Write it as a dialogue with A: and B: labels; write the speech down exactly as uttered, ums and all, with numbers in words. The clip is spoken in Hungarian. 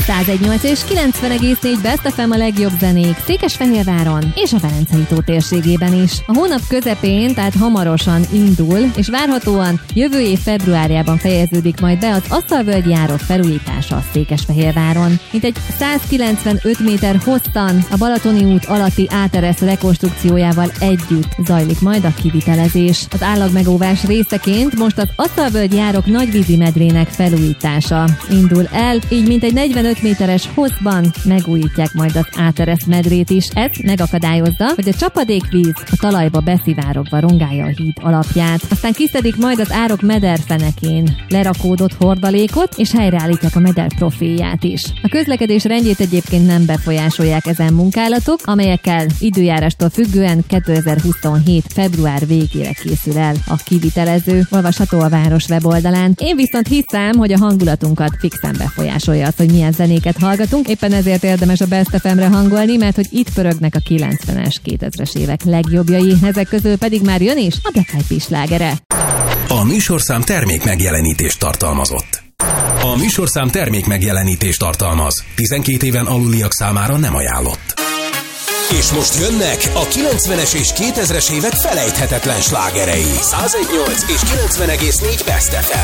A: száz egy nyolc és kilencven egész négy Best ef em a legjobb zenék Székesfehérváron és a Velencei tó térségében is. A hónap közepén, tehát hamarosan indul, és várhatóan jövő év februárjában fejeződik majd be az Asztalvölgyi járat felújítása Székesfehérváron. Mintegy százkilencvenöt méter hosszan a Balatoni út alatti áteresz rekonstrukciójával együtt zajlik majd a kivitelezés. Az állagmegóvás részeként most az Asztalvölgyi járok nagyvízi medrének felújítása indul el, így mintegy negyvenöt méteres hosszban megújítják majd az áteresz medrét is. Ez megakadályozza, hogy a csapadékvíz a talajba beszivárogva rongálja a híd alapját. Aztán kiszedik majd az árok mederfenekén lerakódott hordalékot, és helyreállítják a meder profilját is. A közlekedés rendjét egyébként nem befolyásolják ezen munkálatok, amelyekkel időjárástól függően kétezer-huszonhét február végére készül el a kivitelező, olvasható a város weboldalán. Én viszont hiszem, hogy a hangulatunkat fixen befolyásolja az, hogy milyen zenéket hallgatunk, éppen ezért érdemes a Best ef em-re hangolni, mert hogy itt pörögnek a kilencvenes, kétezres évek legjobbjai, ezek közül pedig már jön is a Black Eyed Peas slágere.
B: A műsorszám termék megjelenítést tartalmazott. A műsorszám termék megjelenítést tartalmaz. tizenkét éven aluliak számára nem ajánlott. És most jönnek a kilencvenes és kétezres évek felejthetetlen slágerei. száz egy nyolc és kilencven egész négy Best ef em.